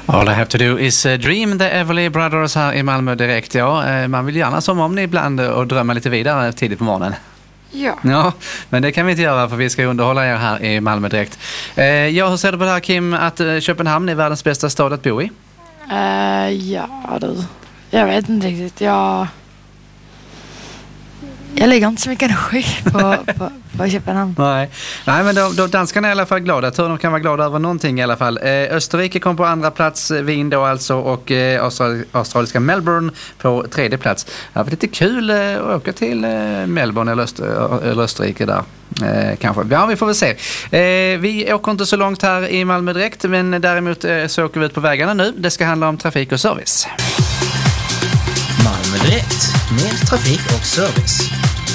All I have to do is dream, the Everly Brothers här i Malmö direkt. Ja, man vill gärna som om ni ibland och drömma lite vidare tidigt på morgonen. Ja, men det kan vi inte göra för vi ska underhålla er här i Malmö direkt. Ja, hur ser du på det här, Kim, att Köpenhamn är världens bästa stad att bo i? Ja, du. Jag vet inte riktigt. Jag lägger inte så mycket energi på Köpenhamn. Nej, men då danskarna är i alla fall glada. Jag tror de kan vara glada över någonting i alla fall. Österrike kom på andra plats, Wien då alltså, och australiska Melbourne på tredje plats. Det var lite kul att åka till Melbourne eller Österrike där. Kanske. Ja, vi får väl se. Vi åker inte så långt här i Malmö direkt, men däremot så åker vi ut på vägarna nu. Det ska handla om trafik och service. Malmö direkt med trafik och service.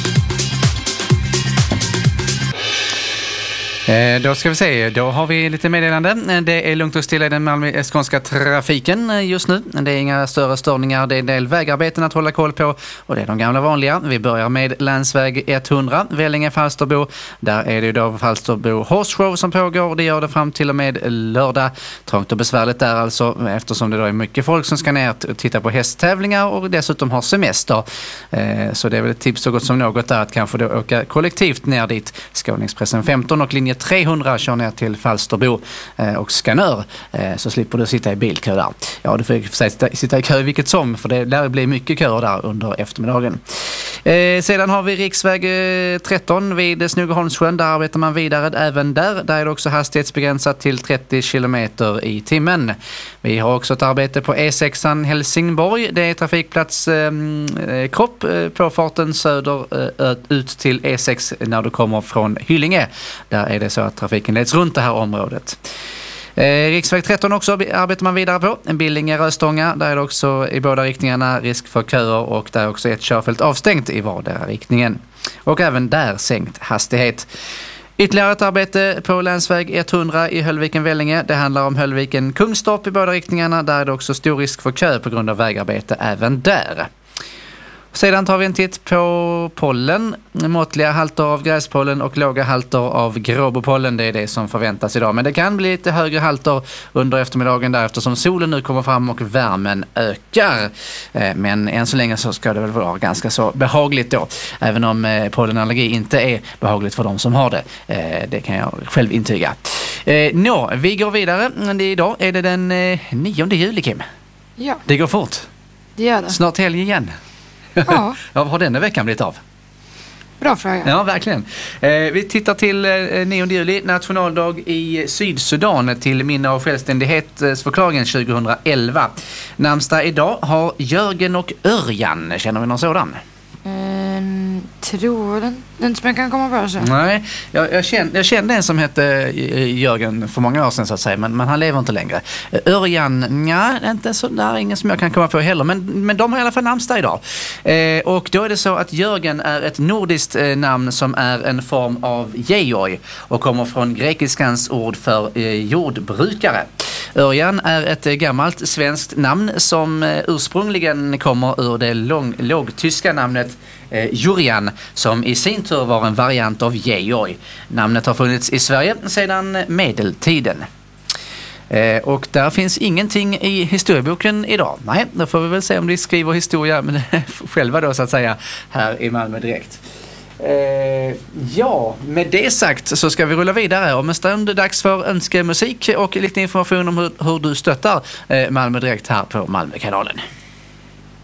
Då ska vi se, då har vi lite meddelande. Det är lugnt och stilla i den skånska trafiken just nu. Det är inga större störningar, det är en del vägarbeten att hålla koll på och det är de gamla vanliga. Vi börjar med länsväg 100, Vellinge-Falsterbo. Där är det ju då Falsterbo Horse Show som pågår. Det gör det fram till och med lördag. Trångt och besvärligt där alltså, eftersom det då är mycket folk som ska ner och titta på hästtävlingar och dessutom har semester. Så det är väl ett tips så gott som något där att kanske då åka kollektivt ner dit. Skåningspressen 15 och linje 300 kör ner till Falsterbo och Skanör, så slipper du sitta i bilkö där. Ja, du får sitta i kö vilket som, för det lär bli mycket köer där under eftermiddagen. Sedan har vi riksväg 13 vid Snugeholmssjön. Där arbetar man vidare även där. Där är det också hastighetsbegränsat till 30 km i timmen. Vi har också ett arbete på E6an Helsingborg. Det är trafikplats kropp på farten söder ut till E6 när du kommer från Hyllinge. Där är det så att trafiken leds runt det här området. Riksväg 13 också arbetar man vidare på. Billinge-Röstånga, där är det också i båda riktningarna risk för köer och där är också ett körfält avstängt i vardera riktningen. Och även där sänkt hastighet. Ytterligare ett arbete på länsväg 100 i Höllviken-Vellinge. Det handlar om Höllviken-Kungstorp i båda riktningarna. Där är det också stor risk för kö på grund av vägarbete även där. Sedan tar vi en titt på pollen. Måttliga halter av gräspollen och låga halter av gråbopollen. Det är det som förväntas idag. Men det kan bli lite högre halter under eftermiddagen där eftersom solen nu kommer fram och värmen ökar. Men än så länge så ska det väl vara ganska så behagligt då. Även om pollenallergi inte är behagligt för de som har det. Det kan jag själv intyga. Vi går vidare. Idag är det den 9 juli, Kim. Ja. Det går fort. Det gör det. Snart helg igen. Ja. Vad har denna veckan blivit av? Bra fråga. Ja, verkligen. Vi tittar till 9 juli, nationaldag i Sydsudan till minne av självständighetsförklaringen 2011. Namnsdag idag har Jörgen och Örjan. Känner vi någon sådan? Tror den inte som jag kan komma på så. Nej, jag kände en som hette Jörgen för många år sedan så att säga, men han lever inte längre. Örjan, inte så där, ingen som jag kan komma på heller, men de har i alla fall namnsdag idag. Och då är det så att Jörgen är ett nordiskt namn som är en form av Georg och kommer från grekiskans ord för jordbrukare. Örjan är ett gammalt svenskt namn som ursprungligen kommer ur det lågtyska namnet Jurjan, som i sin tur var en variant av Georg. Namnet har funnits i Sverige sedan medeltiden. Och där finns ingenting i historieboken idag. Nej, då får vi väl se om de skriver historia men själva då så att säga här i Malmö direkt. Ja, med det sagt så ska vi rulla vidare. Om en stund dags för önskemusik och lite information om hur du stöttar Malmö direkt här på Malmökanalen.